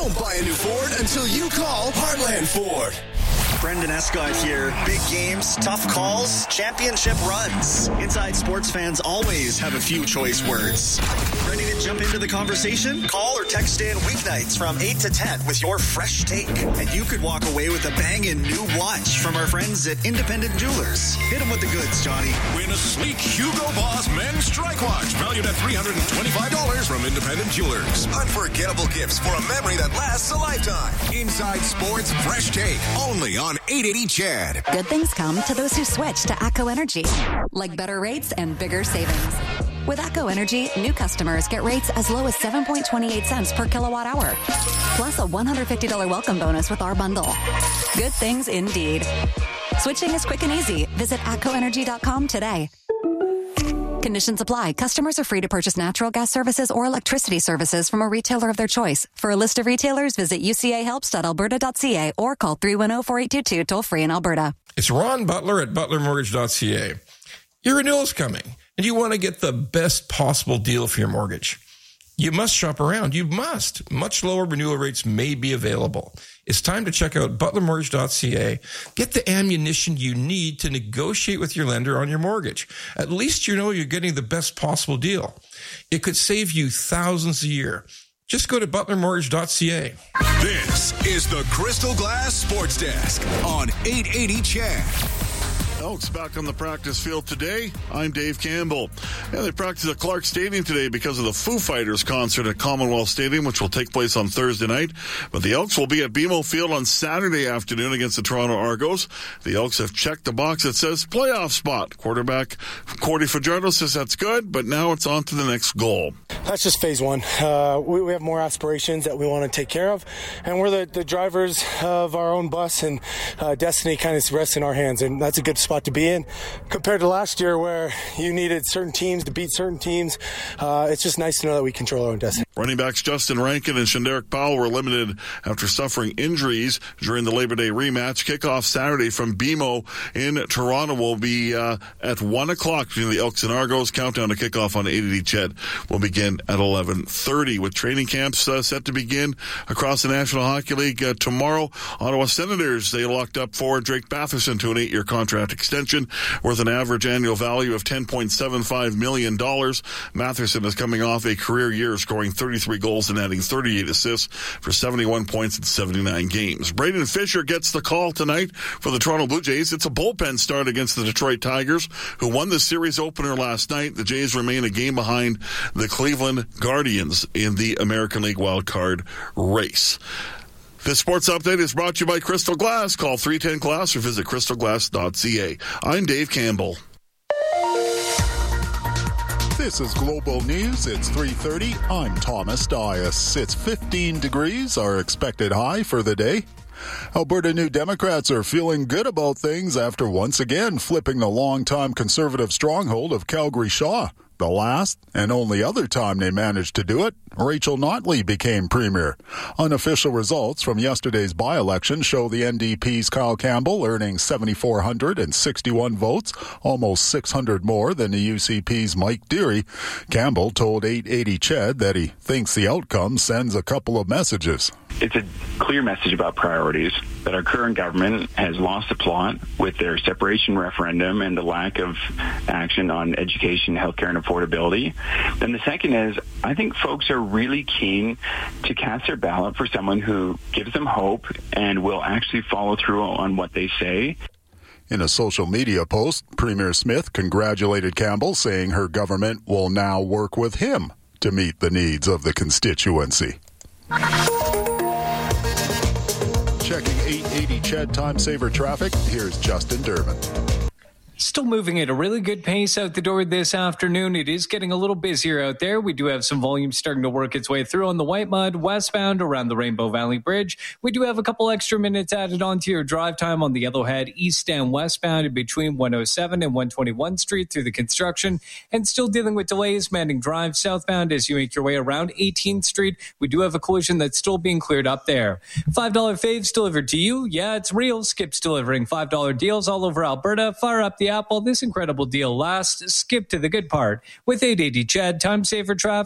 Don't buy a new Ford until you call Heartland Ford. Brendan Escott here. Big games, tough calls, championship runs. Inside Sports fans always have a few choice words. Ready to jump into the conversation? Call or text in weeknights from 8 to 10 with your fresh take. And you could walk away with a banging new watch from our friends at Independent Jewelers. Hit them with the goods, Johnny. Win a sleek Hugo Boss men's strike watch valued at $325 from Independent Jewelers. Unforgettable gifts for a memory that lasts a lifetime. Inside Sports Fresh Take, only on 880 CHED. Good things come to those who switch to ACO Energy, like better rates and bigger savings. With ACO Energy, new customers get rates as low as 7.28 cents per kilowatt hour, plus a $150 welcome bonus with our bundle. Good things indeed. Switching is quick and easy. Visit ACOenergy.com today. Conditions apply. Customers are free to purchase natural gas services or electricity services from a retailer of their choice. For a list of retailers, visit ucahelps.alberta.ca or call 310-4822 toll-free in Alberta. It's Ron Butler at butlermortgage.ca. Your renewal's coming, and you want to get the best possible deal for your mortgage. You must shop around. You must. Much lower renewal rates may be available. It's time to check out butlermortgage.ca. Get the ammunition you need to negotiate with your lender on your mortgage. At least you know you're getting the best possible deal. It could save you thousands a year. Just go to butlermortgage.ca. This is the Crystal Glass Sports Desk on 880 CHED. Elks back on the practice field today. I'm Dave Campbell. They practice at Clark Stadium today because of the Foo Fighters concert at Commonwealth Stadium, which will take place on Thursday night. But the Elks will be at BMO Field on Saturday afternoon against the Toronto Argos. The Elks have checked the box that says playoff spot. Quarterback Cordy Fajardo says that's good, but now it's on to the next goal. That's just phase one. We have more aspirations that we want to take care of, and we're the drivers of our own bus, and destiny kind of rests in our hands, and that's a good spot to be in compared to last year where you needed certain teams to beat certain teams. It's just nice to know that we control our own destiny. Running backs Justin Rankin and Shanderick Powell were limited after suffering injuries during the Labor Day rematch. Kickoff Saturday from BMO in Toronto will be at 1 o'clock between the Elks and Argos. Countdown to kickoff on 880 CHED will begin at 11:30 with training camps set to begin across the National Hockey League tomorrow. Ottawa Senators, they locked up forward Drake Batherson to an 8-year contract extension worth an average annual value of $10.75 million. Matherson is coming off a career year scoring 33 goals and adding 38 assists for 71 points in 79 games. Braden Fisher gets the call tonight for the Toronto Blue Jays. It's a bullpen start against the Detroit Tigers, who won the series opener last night. The Jays remain a game behind the Cleveland Guardians in the American League wildcard race. This sports update is brought to you by Crystal Glass. Call 310-GLASS or visit crystalglass.ca. I'm Dave Campbell. This is Global News. It's 3:30. I'm Thomas Dias. It's 15 degrees, our expected high for the day. Alberta New Democrats are feeling good about things after once again flipping the longtime Conservative stronghold of Calgary Shaw. The last and only other time they managed to do it, Rachel Notley became Premier. Unofficial results from yesterday's by-election show the NDP's Kyle Campbell earning 7,461 votes, almost 600 more than the UCP's Mike Deary. Campbell told 880 CHED that he thinks the outcome sends a couple of messages. It's a clear message about priorities, that our current government has lost the plot with their separation referendum and the lack of action on education, healthcare, and affordability. Then the second is, I think folks are really keen to cast their ballot for someone who gives them hope and will actually follow through on what they say. In a social media post, Premier Smith congratulated Campbell, saying her government will now work with him to meet the needs of the constituency. Checking 880 CHED Time Saver traffic, here's Justin Durbin. Still moving at a really good pace out the door this afternoon. It is getting a little busier out there. We do have some volume starting to work its way through on the White Mud westbound around the Rainbow Valley Bridge. We do have a couple extra minutes added onto your drive time on the Yellowhead east and westbound in between 107 and 121 Street through the construction, and still dealing with delays Manning Drive southbound as you make your way around 18th Street. We do have a collision that's still being cleared up there. $5 faves delivered to you. Yeah, it's real. Skip's delivering $5 deals all over Alberta. Fire up the Apple. This incredible deal lasts. Skip to the good part with 880 CHED Time Saver traffic.